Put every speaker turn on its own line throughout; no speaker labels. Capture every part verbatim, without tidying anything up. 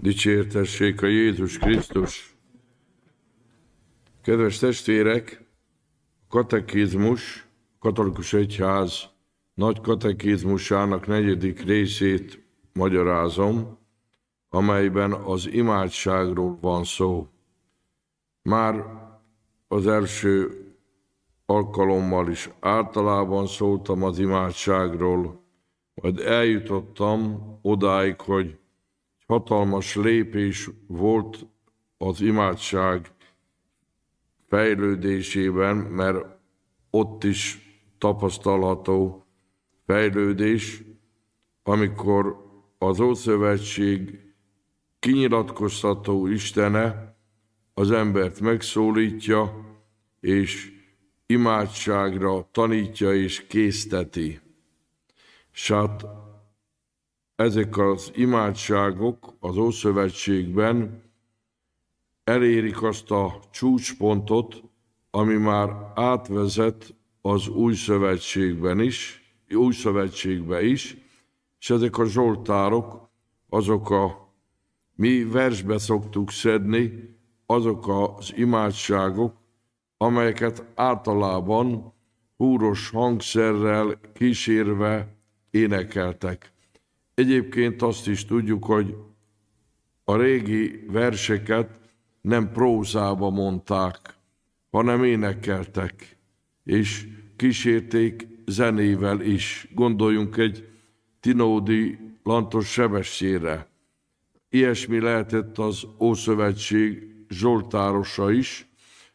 Dicsértessék a Jézus Krisztus! Kedves testvérek, a katekizmus, katolikus egyház nagy katekizmusának negyedik részét magyarázom, amelyben az imádságról van szó. Már az első alkalommal is általában szóltam az imádságról, majd eljutottam odáig, hogy hatalmas lépés volt az imádság fejlődésében, mert ott is tapasztalható fejlődés, amikor az Ószövetség kinyilatkoztató Istene az embert megszólítja, és imádságra tanítja és készteti. S hát ezek az imádságok az Ószövetségben elérik azt a csúcspontot, ami már átvezet az Új Szövetségben is, Új Szövetségbe is, és ezek a zsoltárok, azok a mi versbe szoktuk szedni, azok az imádságok, amelyeket általában húros hangszerrel kísérve énekeltek. Egyébként azt is tudjuk, hogy a régi verseket nem prózába mondták, hanem énekeltek, és kísérték zenével is. Gondoljunk egy Tinódi Lantos Sebestyére. Ilyesmi lehetett az Ószövetség zsoltárosa is,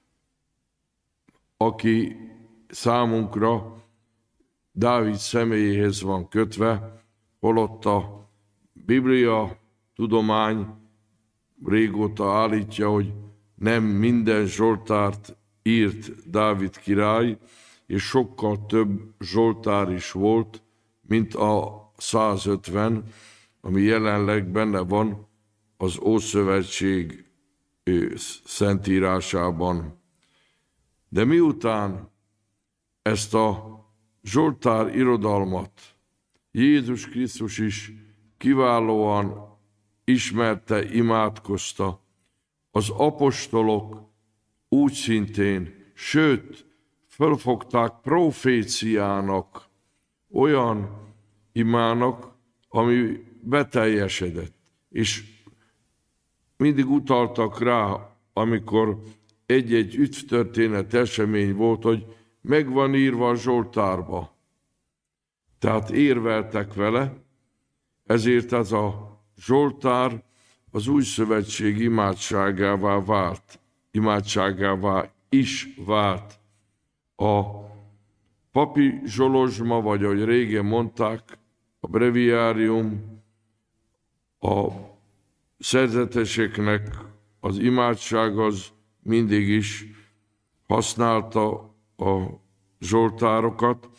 aki számunkra Dávid személyéhez van kötve, holott a Biblia tudomány régóta állítja, hogy nem minden zsoltárt írt Dávid király, és sokkal több zsoltár is volt, mint a százötven, ami jelenleg benne van az Ószövetség szentírásában. De miután ezt a zsoltár irodalmat Jézus Krisztus is kiválóan ismerte, imádkozta, az apostolok úgy szintén, sőt, fölfogták proféciának, olyan imának, ami beteljesedett. És mindig utaltak rá, amikor egy-egy üdvtörténet esemény volt, hogy meg van írva a zsoltárba. Tehát érveltek vele, ezért ez a zsoltár az Új Szövetség imádságává vált, imádságává is vált. A papi zsolozsma, vagy ahogy régen mondták, a breviárium, a szerzeteseknek az imádság az mindig is használta a zsoltárokat,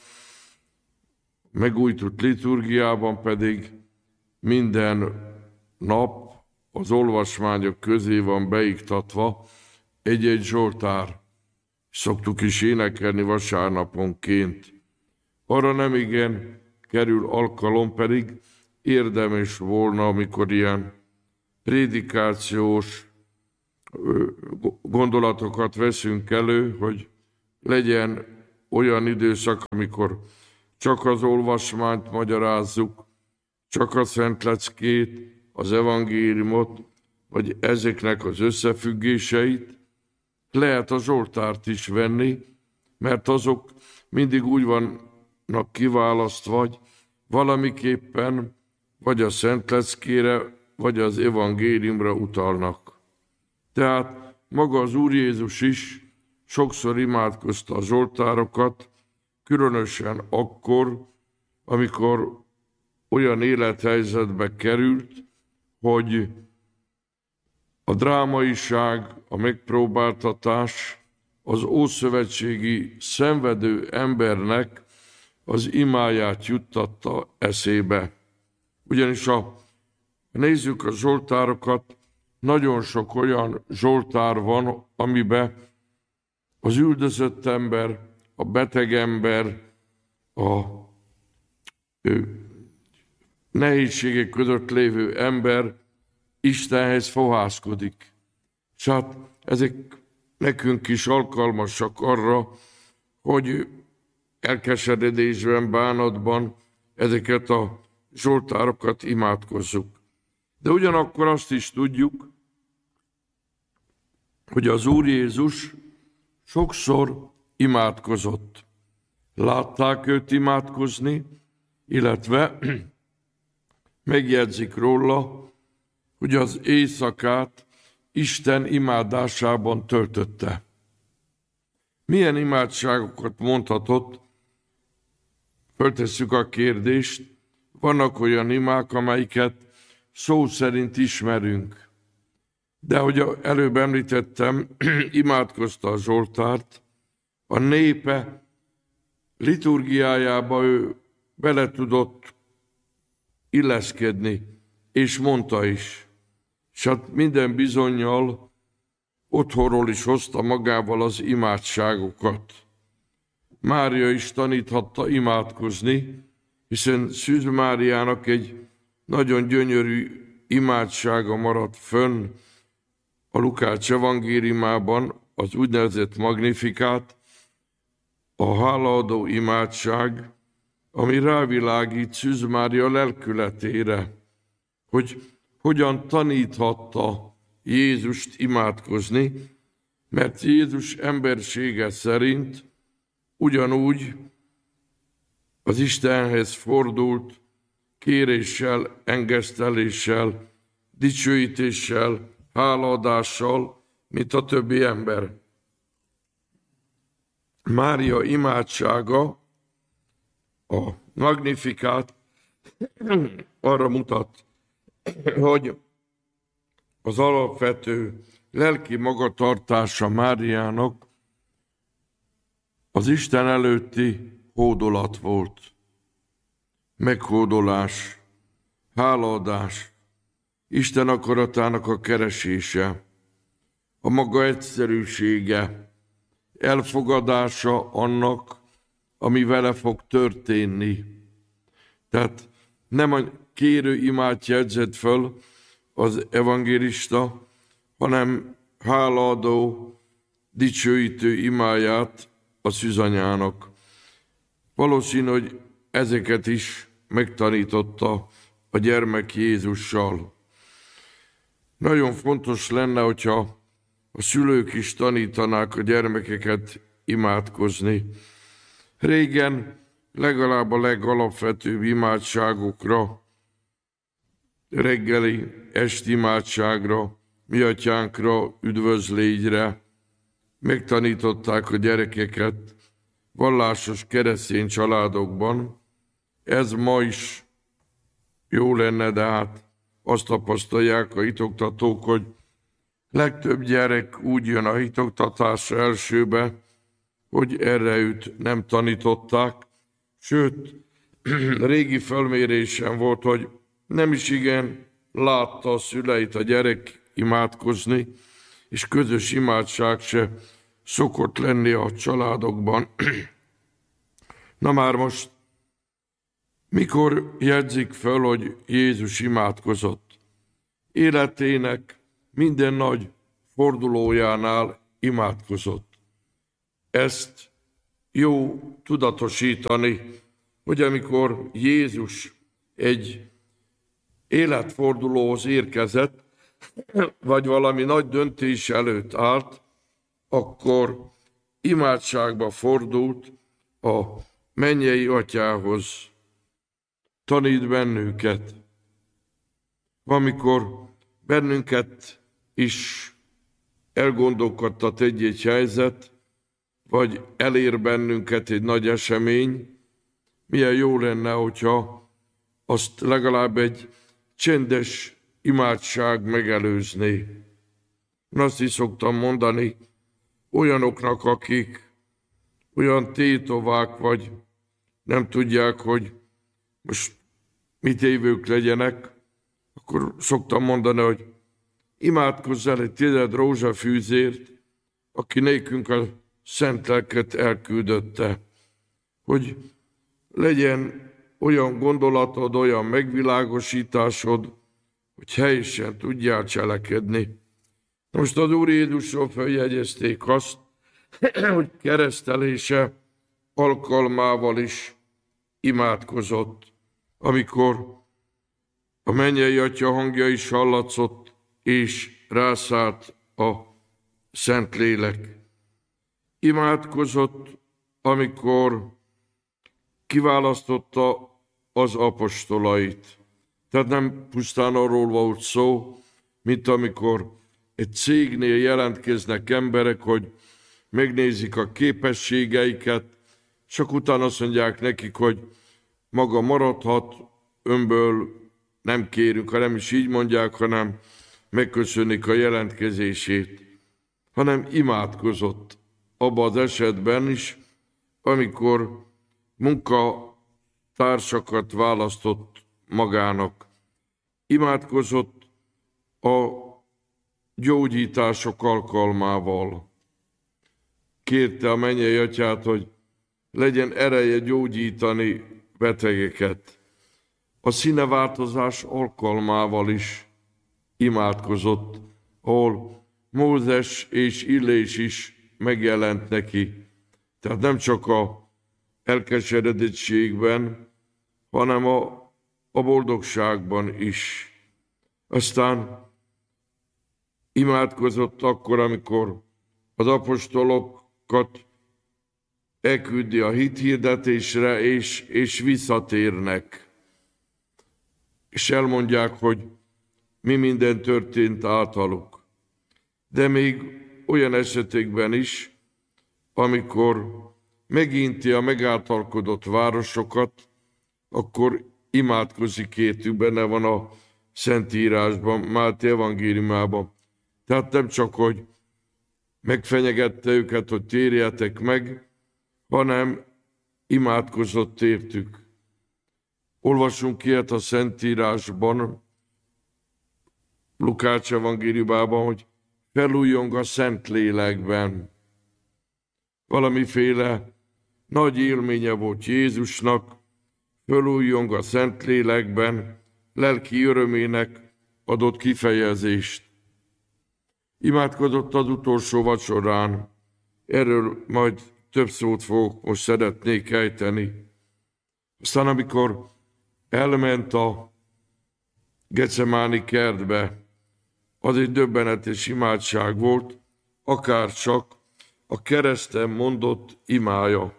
megújtott liturgiában pedig minden nap az olvasmányok közé van beiktatva egy-egy zsoltár. Szoktuk is énekelni vasárnaponként. Arra nem igen kerül alkalom, pedig érdemes volna, amikor ilyen prédikációs gondolatokat veszünk elő, hogy legyen olyan időszak, amikor csak az olvasmányt magyarázzuk, csak a Szentleckét, az evangéliumot, vagy ezeknek az összefüggéseit. Lehet a zsoltárt is venni, mert azok mindig úgy vannak kiválasztva, vagy valamiképpen vagy a Szentleckére, vagy az evangéliumra utalnak. Tehát maga az Úr Jézus is sokszor imádkozta a zsoltárokat, különösen akkor, amikor olyan élethelyzetbe került, hogy a drámaiság, a megpróbáltatás az ószövetségi szenvedő embernek az imáját juttatta eszébe. Ugyanis ha nézzük a zsoltárokat, nagyon sok olyan zsoltár van, amiben az üldözött ember, a beteg ember, a nehézségek között lévő ember Istenhez fohászkodik. És hát ezek nekünk is alkalmasak arra, hogy elkeseredésben, bánatban ezeket a zsoltárokat imádkozzuk. De ugyanakkor azt is tudjuk, hogy az Úr Jézus sokszor imádkozott. Látták őt imádkozni, illetve megjegyzik róla, hogy az éjszakát Isten imádásában töltötte. Milyen imádságokat mondhatott? Föltesszük a kérdést, vannak olyan imák, amelyiket szó szerint ismerünk. De ahogy előbb említettem, imádkozta a Zsoltárt, a népe liturgiájába ő bele tudott illeszkedni, és mondta is. És hát minden bizonnyal otthonról is hozta magával az imádságokat. Mária is taníthatta imádkozni, hiszen Szűz Máriának egy nagyon gyönyörű imádsága maradt fönn a Lukács evangéliumában, az úgynevezett Magnifikát, a hálaadó imádság, ami rávilágít Szűz Mária lelkületére, hogy hogyan taníthatta Jézust imádkozni, mert Jézus embersége szerint ugyanúgy az Istenhez fordult kéréssel, engeszteléssel, dicsőítéssel, hálaadással, mint a többi ember. Mária imádsága, a Magnifikát arra mutat, hogy az alapvető lelki magatartása Máriának az Isten előtti hódolat volt. Meghódolás, hálaadás, Isten akaratának a keresése, a maga egyszerűsége, elfogadása annak, ami vele fog történni. Tehát nem a kérő imát jegyzett föl az evangélista, hanem hálaadó, dicsőítő imáját a szűzanyának. Valószínű, hogy ezeket is megtanította a gyermek Jézussal. Nagyon fontos lenne, hogyha a szülők is tanítanák a gyermekeket imádkozni. Régen legalább a legalapvetőbb imádságokra, reggeli, esti imádságra, mi atyánkra, üdvözlégyre megtanították a gyerekeket vallásos keresztény családokban. Ez ma is jó lenne, de hát azt tapasztalják a hitoktatók, hogy legtöbb gyerek úgy jön a hitoktatásra elsőbe, hogy erre őt nem tanították, sőt, régi felmérésem volt, hogy nem is igen látta a szüleit a gyerek imádkozni, és közös imádság se szokott lenni a családokban. Na már most, mikor jegyzik fel, hogy Jézus imádkozott? Életének minden nagy fordulójánál imádkozott. Ezt jó tudatosítani, hogy amikor Jézus egy életfordulóhoz érkezett, vagy valami nagy döntés előtt állt, akkor imádságba fordult a mennyei atyához. Tanít bennünket. Amikor bennünket is elgondolkodtat egy-egy helyzet, vagy elér bennünket egy nagy esemény, milyen jó lenne, hogyha azt legalább egy csendes imádság megelőzné. Én azt is szoktam mondani olyanoknak, akik olyan tétovák, vagy nem tudják, hogy most mit évők legyenek, akkor szoktam mondani, hogy imádkozz el egy tized rózsafűzért, aki nékünk a szent lelket elküldötte, hogy legyen olyan gondolatod, olyan megvilágosításod, hogy helyesen tudjál cselekedni. Most az Úr Jézusról feljegyezték azt, hogy keresztelése alkalmával is imádkozott, amikor a mennyei Atya hangja is hallatszott, és rászállt a Szentlélek. Imádkozott, amikor kiválasztotta az apostolait. Tehát nem pusztán arról volt szó, mint amikor egy cégnél jelentkeznek emberek, hogy megnézik a képességeiket, csak utána azt mondják nekik, hogy maga maradhat, önből nem kérünk, ha nem is így mondják, hanem megköszönik a jelentkezését, hanem imádkozott abban az esetben is, amikor munkatársakat választott magának. Imádkozott a gyógyítások alkalmával. Kérte a mennyei Atyát, hogy legyen ereje gyógyítani betegeket. A színeváltozás alkalmával is imádkozott, ahol Mózes és Illés is megjelent neki. Tehát nem csak a elkeseredettségben, hanem a, a boldogságban is. Aztán imádkozott akkor, amikor az apostolokat elküldi a hithirdetésre, és, és visszatérnek. És elmondják, hogy mi minden történt általuk. De még olyan esetekben is, amikor meginti a megáltalkodott városokat, akkor imádkozik értük, benne van a Szentírásban, Máté evangéliumában. Tehát nem csak, hogy megfenyegette őket, hogy térjetek meg, hanem imádkozott értük. Olvasunk ilyet a Szentírásban, Lukács evangéliumában, hogy felújjong a Szentlélekben. Valamiféle nagy élménye volt Jézusnak, felújjong a Szentlélekben, lelki örömének adott kifejezést. Imádkozott az utolsó vacsorán, erről majd több szót fogok most szeretnék ejteni. Aztán amikor elment a Gecemáni kertbe, az egy döbbenetes imádság volt, akár csak a kereszten mondott imája.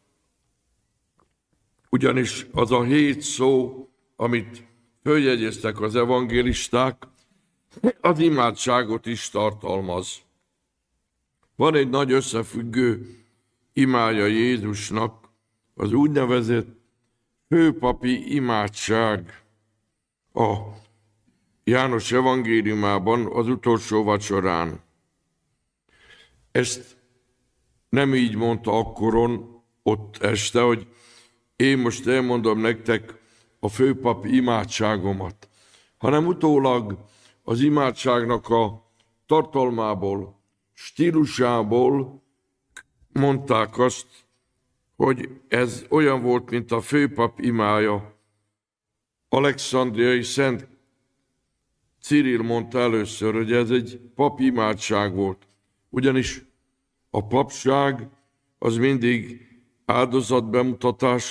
Ugyanis az a hét szó, amit följegyeztek az evangélisták, az imádságot is tartalmaz. Van egy nagy összefüggő imája Jézusnak, az úgynevezett főpapi imádság a János evangéliumában az utolsó vacsorán. Ezt nem így mondta akkoron ott este, hogy én most elmondom nektek a főpapi imádságomat, hanem utólag az imádságnak a tartalmából, stílusából mondták azt, hogy ez olyan volt, mint a főpap imája. Alexandriai Szent Cirill mondta először, hogy ez egy papi imádság volt. Ugyanis a papság az mindig áldozatbemutatás